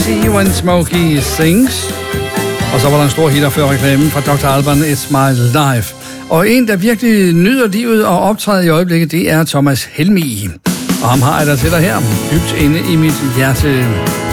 See When Smokey Sings. Og så var der en stor hitter før reklamen fra Dr. Alban, It's My Life. Og en, der virkelig nyder livet og optræder i øjeblikket, det er Thomas Helmig. Og ham har jeg da til dig her, dybt inde i mit hjerte.